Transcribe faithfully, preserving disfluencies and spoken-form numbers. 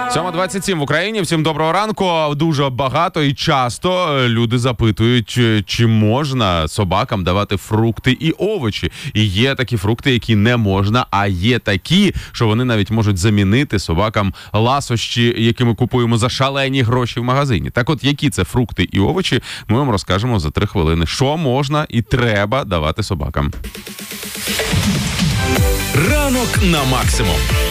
сьома двадцять сім в Україні. Всім доброго ранку. Дуже багато і часто люди запитують, чи можна собакам давати фрукти і овочі. І є такі фрукти, які не можна, а є такі, що вони навіть можуть замінити собакам ласощі, які ми купуємо за шалені гроші в магазині. Так от, які це фрукти і овочі, ми вам розкажемо за три хвилини. Що можна і треба давати собакам. Ранок на максимум.